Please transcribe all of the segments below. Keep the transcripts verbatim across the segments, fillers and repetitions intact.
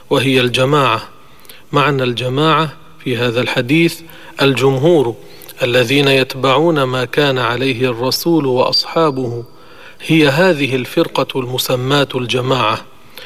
وهي الجماعة. معنى الجماعة في هذا الحديث الجمهور الذين يتبعون ما كان عليه الرسول وأصحابه، هي هذه الفرقة المسماة الجماعة،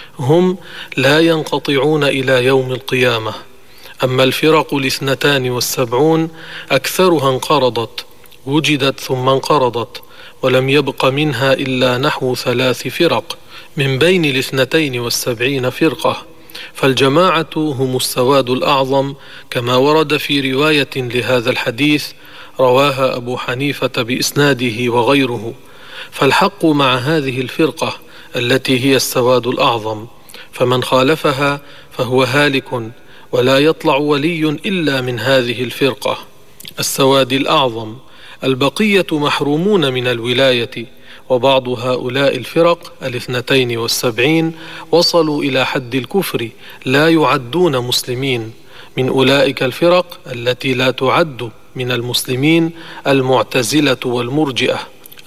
هم لا ينقطعون إلى يوم القيامة. أما الفرق الاثنتان والسبعون أكثرها انقرضت، وجدت ثم انقرضت، ولم يبق منها إلا نحو ثلاث فرق من بين الاثنتين والسبعين فرقة. فالجماعة هم السواد الأعظم، كما ورد في رواية لهذا الحديث رواها أبو حنيفة بإسناده وغيره. فالحق مع هذه الفرقة التي هي السواد الأعظم، فمن خالفها فهو هالك، ولا يطلع ولي إلا من هذه الفرقة السواد الأعظم. البقية محرومون من الولاية، وبعض هؤلاء الفرق الاثنتين والسبعين وصلوا إلى حد الكفر، لا يعدون مسلمين. من أولئك الفرق التي لا تعد من المسلمين المعتزلة والمرجئة.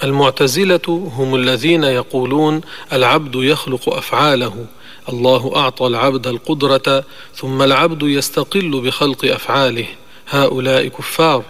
المعتزلة هم الذين يقولون العبد يخلق أفعاله، الله أعطى العبد القدرة ثم العبد يستقل بخلق أفعاله. هؤلاء كفار،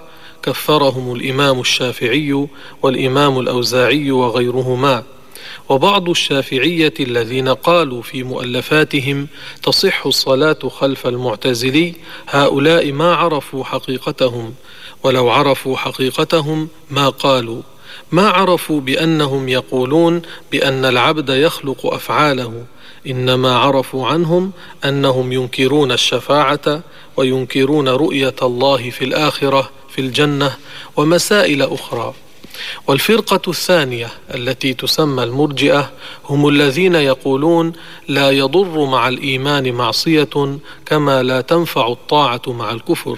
كفرهم الإمام الشافعي والإمام الأوزاعي وغيرهما. وبعض الشافعية الذين قالوا في مؤلفاتهم تصح الصلاة خلف المعتزلي، هؤلاء ما عرفوا حقيقتهم، ولو عرفوا حقيقتهم ما قالوا. ما عرفوا بأنهم يقولون بأن العبد يخلق أفعاله، إنما عرفوا عنهم أنهم ينكرون الشفاعة وينكرون رؤية الله في الآخرة في الجنة ومسائل أخرى. والفرقة الثانية التي تسمى المرجئة هم الذين يقولون لا يضر مع الإيمان معصية كما لا تنفع الطاعة مع الكفر.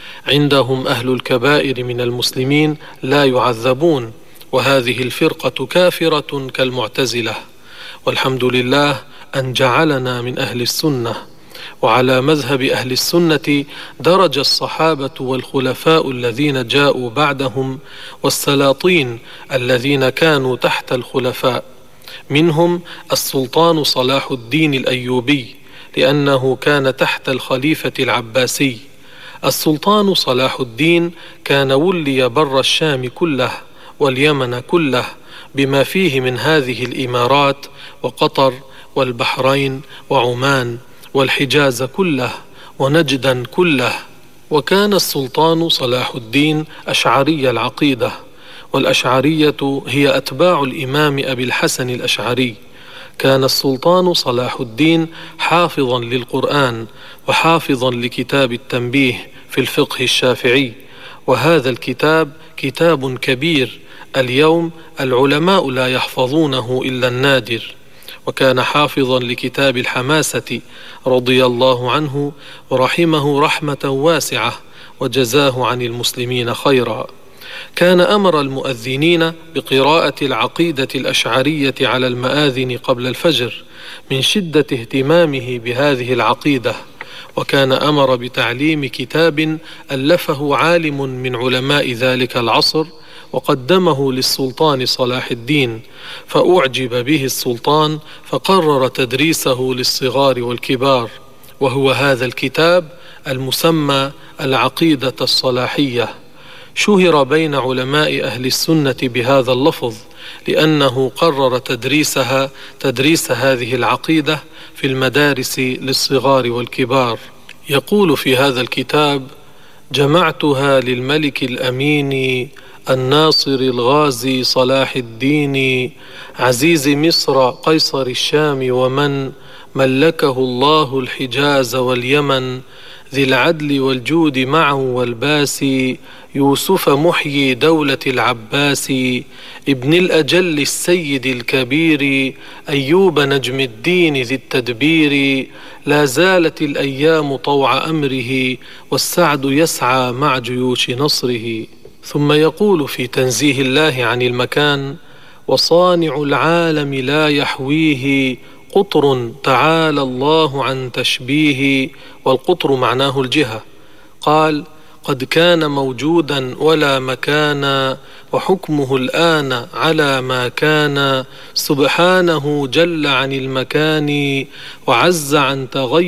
عندهم أهل الكبائر من المسلمين لا يعذبون، وهذه الفرقة كافرة كالمعتزلة. والحمد لله أن جعلنا من أهل السنة. وعلى مذهب أهل السنة درج الصحابة والخلفاء الذين جاءوا بعدهم والسلاطين الذين كانوا تحت الخلفاء. منهم السلطان صلاح الدين الأيوبي، لأنه كان تحت الخليفة العباسي. السلطان صلاح الدين كان ولي بر الشام كله واليمن كله بما فيه من هذه الإمارات وقطر والبحرين وعمان والحجاز كله ونجدا كله. وكان السلطان صلاح الدين أشعري العقيدة، والأشعرية هي أتباع الإمام أبي الحسن الأشعري. كان السلطان صلاح الدين حافظا للقرآن وحافظا لكتاب التنبيه في الفقه الشافعي، وهذا الكتاب كتاب كبير اليوم العلماء لا يحفظونه إلا النادر. وكان حافظا لكتاب الحماسة رضي الله عنه ورحمه رحمة واسعة وجزاه عن المسلمين خيرا. كان أمر المؤذنين بقراءة العقيدة الأشعرية على المآذن قبل الفجر من شدة اهتمامه بهذه العقيدة. وكان أمر بتعليم كتاب ألفه عالم من علماء ذلك العصر وقدمه للسلطان صلاح الدين، فأعجب به السلطان فقرر تدريسه للصغار والكبار، وهو هذا الكتاب المسمى العقيدة الصلاحية. شهر بين علماء أهل السنة بهذا اللفظ لأنه قرر تدريسها تدريس هذه العقيدة في المدارس للصغار والكبار. يقول في هذا الكتاب: جمعتها للملك الأمين الناصر الغازي صلاح الدين عزيز مصر قيصر الشام ومن ملكه الله الحجاز واليمن ذي العدل والجود معه والباس يوسف محيي دولة العباس ابن الأجل السيد الكبير أيوب نجم الدين ذي التدبير لا زالت الأيام طوع أمره والسعد يسعى مع جيوش نصره. ثم يقول في تنزيه الله عن المكان: وصانع العالم لا يحويه قطر تعالى الله عن تشبيه. والقطر معناه الجهة. قال: قد كان موجودا ولا مكان وحكمه الآن على ما كان سبحانه جل عن المكان وعز عن تغير